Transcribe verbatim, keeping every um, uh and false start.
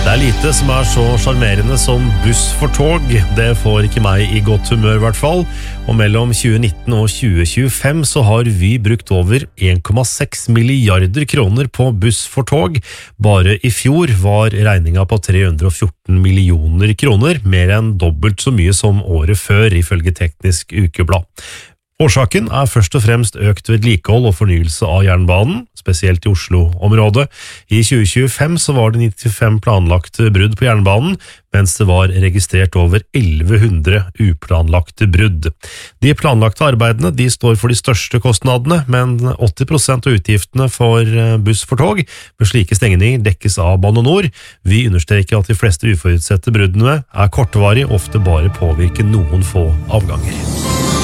Det er lite som er så charmerende som buss for tog. Det får ikke meg i godt humør i hvert fall. Og mellom tjue nitten og tjue tjuefem så har Vy brukt over en komma seks milliarder kroner på buss for tog. Bare i fjor var regninga på tre hundre og fjorten millioner kroner, mer enn dobbelt så mye som året før, ifølge Teknisk Ukeblad. Årsaken er først og fremst økt vedlikehold og fornyelse av jernbanen, spesielt i Oslo-området. I tjue tjuefem så var det nittifem planlagte brudd på jernbanen, mens det var registrert over elleve hundre uplanlagte brudd. De planlagte arbeidene de står for de største kostnadene, men åtti prosent av utgiftene for buss for tog med slike stengninger dekkes av Bane NOR. Vi understreker at de fleste uforutsette bruddene er kortvarige, ofte bare påvirker noen få avganger.